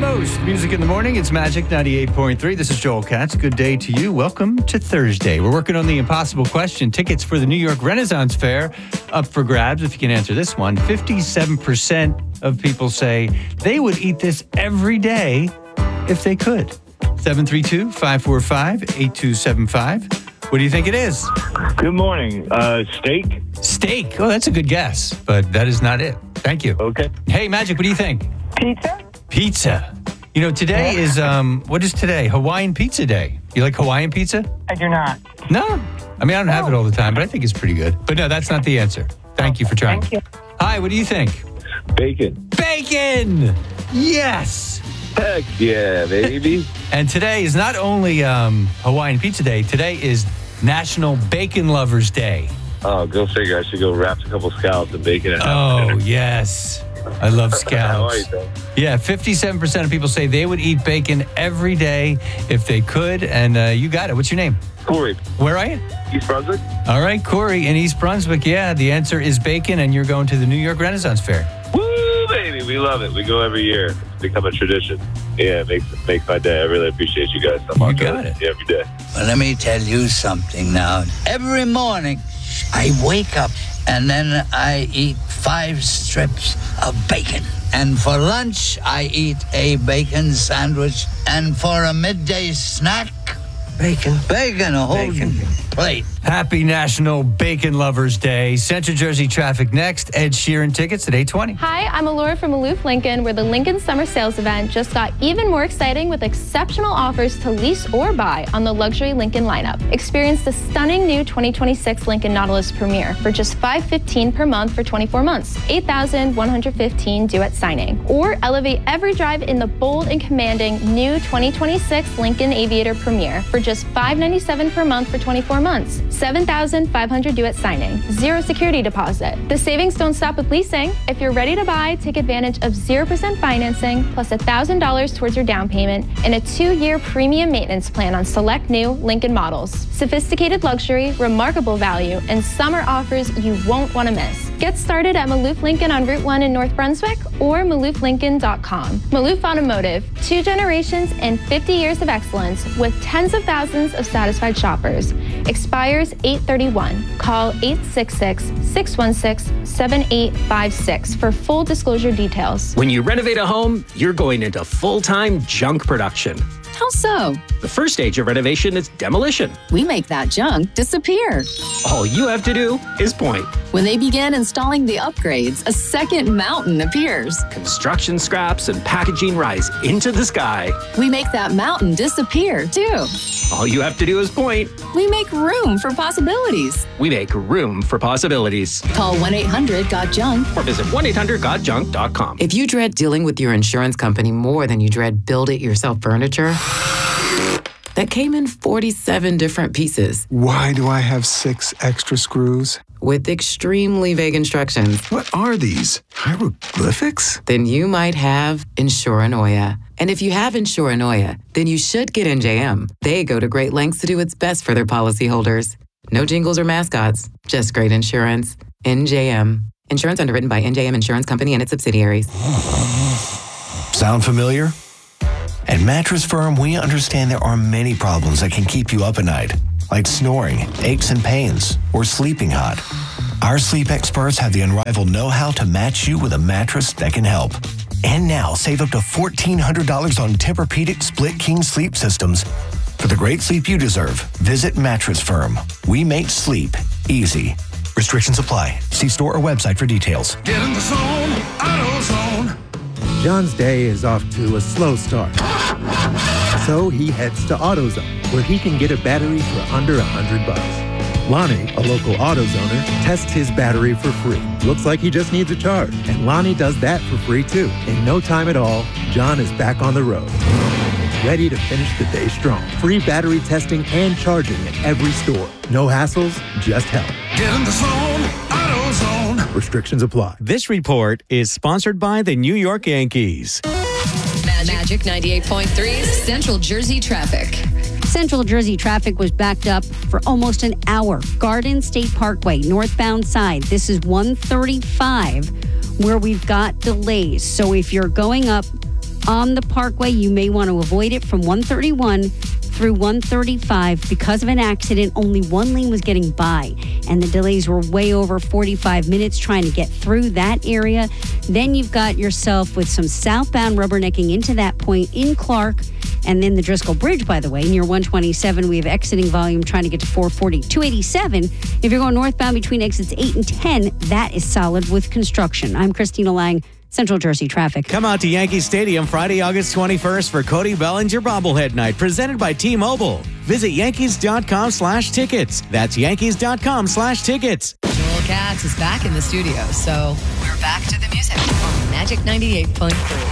Coast. Music in the morning. It's Magic 98.3. This is Joel Katz. Good day to you. Welcome to Thursday. We're working on the impossible question. Tickets for the New York Renaissance Fair up for grabs. If you can answer this one, 57% of people say they would eat this every day if they could. 732-545-8275. What do you think it is? Good morning. Steak? Steak. Oh, that's a good guess, but that is not it. Thank you. Okay. Hey, Magic, what do you think? Pizza? Pizza. You know, today is, what is today? Hawaiian Pizza Day. You like Hawaiian pizza? I do not. No. I mean, I don't have it all the time, but I think it's pretty good. But no, that's not the answer. Thank you for trying. Thank you. Hi, what do you think? Bacon. Bacon! Yes! Heck yeah, baby. And today is not only Hawaiian Pizza Day, today is National Bacon Lovers Day. Oh, go figure. I should go wrap a couple scallops and bacon and Oh, yes. I love How are you, scallops. though? Yeah, 57% of people say they would eat bacon every day if they could. And you got it. What's your name? Corey, Where are you? East Brunswick? All right, Corey in East Brunswick. Yeah, the answer is bacon, and you're going to the New York Renaissance Fair. Woo, baby. We love it. We go every year. It's become a tradition. Yeah, it makes my day. I really appreciate you guys so much. got it. Every day. Well, let me tell you something now. Every morning, I wake up and then I eat 5 strips of bacon. And for lunch, I eat a bacon sandwich. And for a midday snack, bacon, a whole plate. Happy National Bacon Lovers Day. Central Jersey traffic next. Ed Sheeran tickets at 8:20. Hi, I'm Allure from Aloof Lincoln, where the Lincoln Summer Sales event just got even more exciting with exceptional offers to lease or buy on the luxury Lincoln lineup. Experience the stunning new 2026 Lincoln Nautilus Premier for just $515 per month for 24 months, $8,115 due at signing. Or elevate every drive in the bold and commanding new 2026 Lincoln Aviator Premier for just $597 per month for 24 months, $7,500 due at signing, 0 security deposit. The savings don't stop with leasing. If you're ready to buy, take advantage of 0% financing plus $1,000 towards your down payment and a 2-year premium maintenance plan on select new Lincoln models. Sophisticated luxury, remarkable value, and summer offers you won't want to miss. Get started at Maloof Lincoln on Route 1 in North Brunswick or malooflincoln.com. Maloof Automotive, 2 generations and 50 years of excellence with tens of thousands of satisfied shoppers. Expires 8/31. Call 866-616-7856 for full disclosure details. When you renovate a home, you're going into full-time junk production. How so? The first stage of renovation is demolition. We make that junk disappear. All you have to do is point. When they begin installing the upgrades, a second mountain appears. Construction scraps and packaging rise into the sky. We make that mountain disappear, too. All you have to do is point. We make room for possibilities. We make room for possibilities. Call 1-800-GOT-JUNK. Or visit 1-800-GOT-JUNK.com. If you dread dealing with your insurance company more than you dread build-it-yourself furniture, that came in 47 different pieces. Why do I have 6 extra screws? With extremely vague instructions. What are these? Hieroglyphics? Then you might have Insuranoia. And if you have Insuranoia, then you should get NJM. They go to great lengths to do what's best for their policyholders. No jingles or mascots, just great insurance. NJM. Insurance underwritten by NJM Insurance Company and its subsidiaries. Sound familiar? At Mattress Firm, we understand there are many problems that can keep you up at night, like snoring, aches and pains, or sleeping hot. Our sleep experts have the unrivaled know-how to match you with a mattress that can help. And now, save up to $1,400 on Tempur-Pedic Split King sleep systems. For the great sleep you deserve, visit Mattress Firm. We make sleep easy. Restrictions apply. See store or website for details. Get in the zone, AutoZone. John's day is off to a slow start. So he heads to AutoZone, where he can get a battery for under $100. Lonnie, a local AutoZoner, tests his battery for free. Looks like he just needs a charge, and Lonnie does that for free too. In no time at all, John is back on the road, ready to finish the day strong. Free battery testing and charging at every store. No hassles, just help. Get in the zone, AutoZone. Restrictions apply. This report is sponsored by the New York Yankees. Magic 98.3 Central Jersey traffic. Central Jersey traffic was backed up for almost an hour. Garden State Parkway, northbound side. This is 135 where we've got delays. So if you're going up On the Parkway, you may want to avoid it from 131 through 135 because of an accident. Only one lane was getting by, and the delays were way over 45 minutes trying to get through that area. Then you've got yourself with some southbound rubbernecking into that point in Clark, and then the Driscoll Bridge, by the way, near 127. We have exiting volume trying to get to 440. 287, if you're going northbound between exits 8 and 10, that is solid with construction. I'm Christina Lang, Central Jersey Traffic. Come out to Yankee Stadium Friday, August 21st for Cody Bellinger Bobblehead Night, presented by T-Mobile. Visit Yankees.com/tickets. That's Yankees.com/tickets. Joel Katz is back in the studio, so we're back to the music on Magic 98.3.